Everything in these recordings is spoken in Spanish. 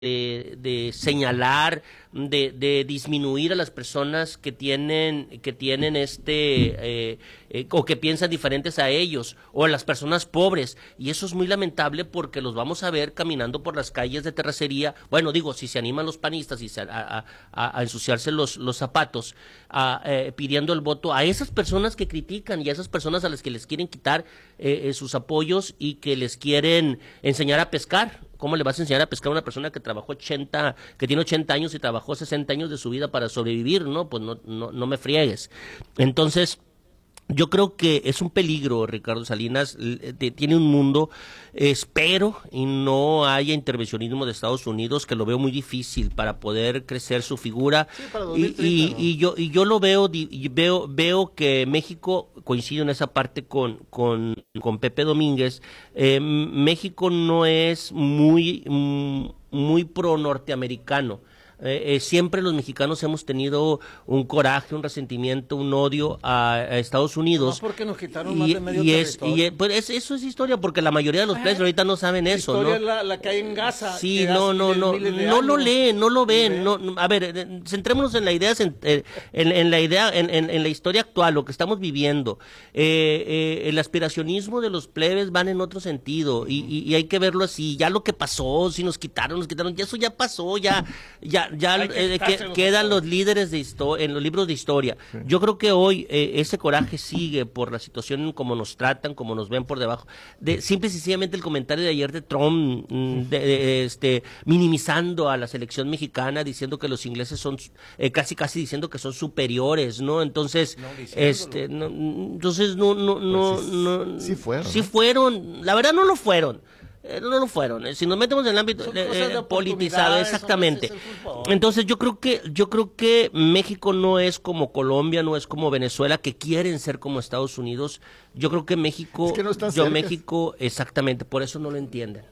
de señalar, de disminuir a las personas que tienen o que piensan diferentes a ellos, o a las personas pobres, y eso es muy lamentable porque los vamos a ver caminando por las calles de terracería. Bueno, digo, si se animan los panistas a ensuciarse los zapatos, pidiendo el voto a esas personas que critican y a esas personas a las que les quieren quitar sus apoyos y que les quieren enseñar a pescar. ¿Cómo le vas a enseñar a pescar a una persona que tiene 80 años y trabajó 60 años de su vida para sobrevivir? No, pues no me friegues. Entonces, yo creo que es un peligro, Ricardo Salinas, tiene un mundo, espero, y no haya intervencionismo de Estados Unidos, que lo veo muy difícil para poder crecer su figura. Sí, para 2030, y yo lo veo que México, coincido en esa parte con Pepe Domínguez, México no es muy pro norteamericano. Siempre los mexicanos hemos tenido un coraje, un resentimiento, un odio a Estados Unidos. No, porque nos quitaron más de medio territorio. Pues eso es historia, porque la mayoría de los players ahorita no saben eso, ¿no? La historia es la que hay en Gaza. Sí, no lo leen, no lo ven. No, a ver, centrémonos en la idea, en la historia actual, lo que estamos viviendo. El aspiracionismo de los plebes van en otro sentido, y hay que verlo así. Ya lo que pasó, si nos quitaron, ya eso ya pasó, ya quedan los líderes en los libros de historia. Yo creo que hoy ese coraje sigue por la situación, como nos tratan, como nos ven por debajo. Simple y sencillamente el comentario de ayer de Trump, minimizando a la selección mexicana, diciendo que los ingleses son casi diciendo que son superiores, ¿no? Entonces, sí fueron. Sí fueron, la verdad no lo fueron. No lo fueron. Si nos metemos en el ámbito politizado, exactamente. Entonces yo creo que México no es como Colombia, no es como Venezuela, que quieren ser como Estados Unidos. Yo creo que México, es que no están cerca. México, exactamente, por eso no lo entienden.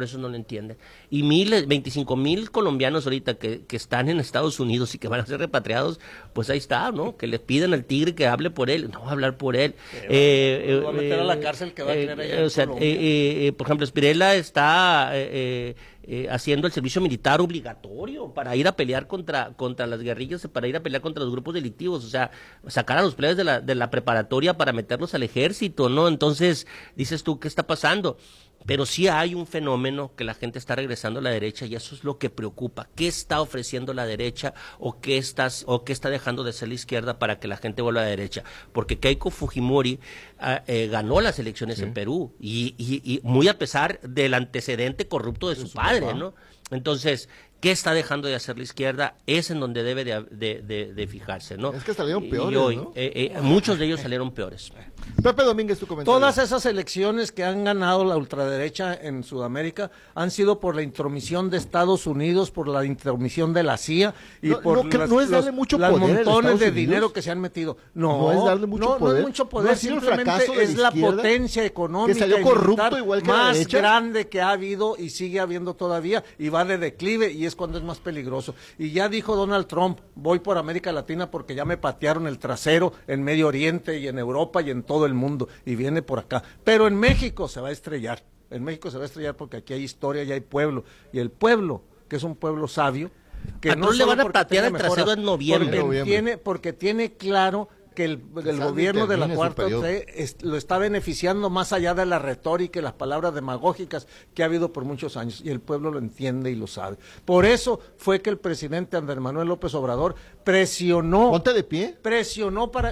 Y 25,000 colombianos ahorita que están en Estados Unidos y que van a ser repatriados, pues ahí está, ¿no? Que le pidan al tigre que hable por él. No va a hablar por él. Va a meter a la cárcel que va a tener allá en Colombia. Por ejemplo, Spirella está haciendo el servicio militar obligatorio para ir a pelear contra las guerrillas, para ir a pelear contra los grupos delictivos, o sea, sacar a los plebes de la preparatoria para meterlos al ejército, ¿no? Entonces, dices tú, ¿qué está pasando? Pero sí hay un fenómeno que la gente está regresando a la derecha, y eso es lo que preocupa. ¿Qué está ofreciendo la derecha o qué está dejando de ser la izquierda para que la gente vuelva a la derecha? Porque Keiko Fujimori ganó las elecciones en Perú, y muy a pesar del antecedente corrupto de su padre, ¿no? Entonces, ¿qué está dejando de hacer la izquierda? Es en donde debe de fijarse, ¿no? Es que salieron peores, y hoy, ¿no? Muchos de ellos salieron peores. Pepe Domínguez, tu comentario. Todas esas elecciones que han ganado la ultraderecha en Sudamérica han sido por la intromisión de Estados Unidos, por la intromisión de la CIA y por no es darle mucho las poder montones de dinero que se han metido. No es darle mucho poder. No es mucho poder, ¿No ha sido el simplemente fracaso de es la la izquierda, potencia económica que salió corrupto igual que la más derecha? grande que ha habido y sigue habiendo todavía, y va de declive, y es cuando es más peligroso. Y ya dijo Donald Trump, voy por América Latina porque ya me patearon el trasero en Medio Oriente y en Europa y en todo el mundo, y viene por acá. Pero en México se va a estrellar. En México se va a estrellar porque aquí hay historia y hay pueblo. Y el pueblo, que es un pueblo sabio, que no le van a porque patear tenga el trasero mejoras, en noviembre. porque tiene claro que el gobierno de la Cuarta T lo está beneficiando más allá de la retórica y las palabras demagógicas que ha habido por muchos años, y el pueblo lo entiende y lo sabe. Por eso fue que el presidente Andrés Manuel López Obrador presionó. Ponte de pie. Presionó para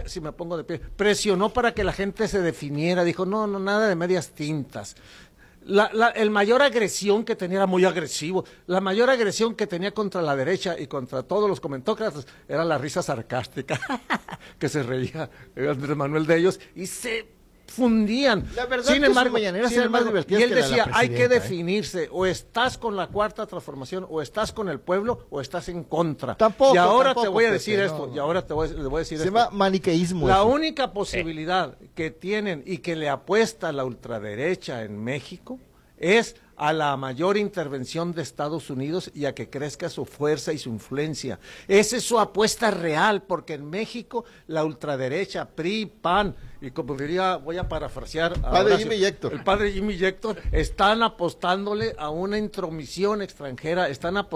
que la gente se definiera. Dijo, no, nada de medias tintas. El mayor agresión que tenía, era muy agresivo, la mayor agresión que tenía contra la derecha y contra todos los comentócratas era la risa sarcástica que se reía Andrés Manuel de ellos, y se fundían. La verdad sin es que embargo, sus mañaneras eran más divertidas y él que la de la decía, hay que presidenta, definirse, o estás con la Cuarta Transformación, o estás con el pueblo, o estás en contra. Tampoco, y ahora tampoco, te voy a Pepe, decir esto, no. y ahora le voy a decir Se esto. llama maniqueísmo. La eso. única posibilidad que tienen y que le apuesta la ultraderecha en México es a la mayor intervención de Estados Unidos y a que crezca su fuerza y su influencia. Esa es su apuesta real, porque en México la ultraderecha, PRI, PAN, y como diría, voy a parafrasear a Padre Jimmy Héctor. el padre Jimmy Héctor, están apostándole a una intromisión extranjera, están